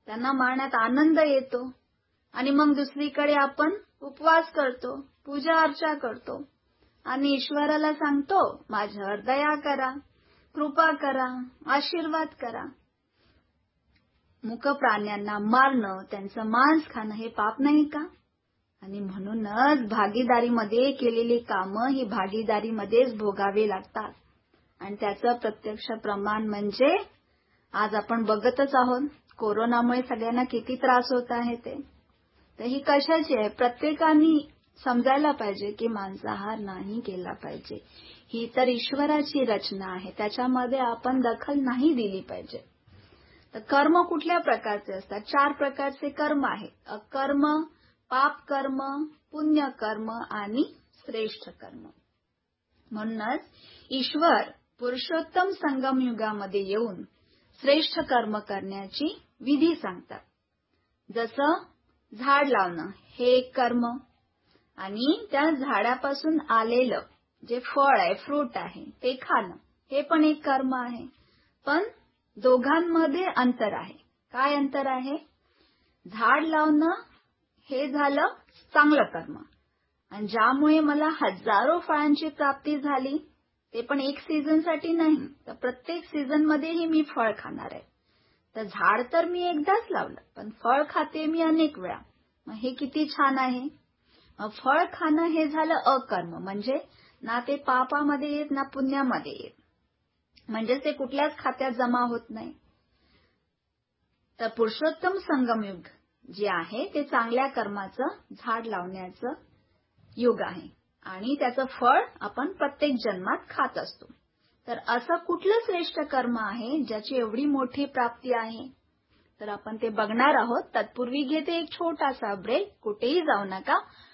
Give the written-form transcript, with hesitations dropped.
त्यांना मारण्यात आनंद येतो आणि मग दुसरीकडे आपण उपवास करतो, पूजा अर्चा करतो आणि ईश्वराला सांगतो माझ्यावर दया करा, कृपा करा, आशीर्वाद करा. मूक प्राण्यांना मारणं, त्यांचं मांस खाणं हे पाप नाही का? आणि म्हणूनच भागीदारीमध्ये केलेली कामं ही भागीदारीमध्येच भोगावी लागतात. आणि त्याचं प्रत्यक्ष प्रमाण म्हणजे आज आपण बघतच आहोत, कोरोनामुळे सगळ्यांना किती त्रास होत आहे ते. तर ही कशाची आहे? प्रत्येकाने समजायला पाहिजे की मांसाहार नाही केला पाहिजे. ही तर ईश्वराची रचना आहे, त्याच्यामध्ये आपण दखल नाही दिली पाहिजे. तर कर्म कुठल्या प्रकारचे असतात? 4 प्रकारचे कर्म आहेत. अकर्म, पाप कर्म, पुण्य कर्म आणि श्रेष्ठ कर्म. म्हणूनच ईश्वर पुरुषोत्तम संगम युगामध्ये येऊन श्रेष्ठ कर्म करण्याची विधी सांगतात. जसं झाड लावणं हे एक कर्म आणि त्या झाडापासून आलेलं जे फळ आहे, फ्रूट आहे ते खाणं हे पण एक कर्म आहे. पण दोघांमध्ये अंतर आहे. काय अंतर आहे? झाड लावणं हे झालं चांगलं कर्म आणि ज्यामुळे मला हजारो फळांची प्राप्ती झाली, ते पण एक सीझनसाठी नाही, तर प्रत्येक सीझनमध्येही मी फळ खाणार आहे. तर झाड तर मी एकदाच लावलं, पण फळ खाते मी अनेक वेळा. मग हे किती छान आहे. मग फळ खाणं हे झालं अकर्म, म्हणजे ना ते पापामध्ये येत ना पुण्यामध्ये येत, म्हणजे ते कुठल्याच खात्यात जमा होत नाही. तर पुरुषोत्तम संगमयुग जे आहे ते चांगल्या कर्माचं झाड लावण्याचं युग आहे आणि त्याचं फळ आपण प्रत्येक जन्मात खात असतो. तर असं कुठलं श्रेष्ठ कर्म आहे ज्याची एवढी मोठी प्राप्ती आहे? तर आपण ते बघणार आहोत. तत्पूर्वी घेते एक छोटासा ब्रेक. कुठेही जाऊ नका.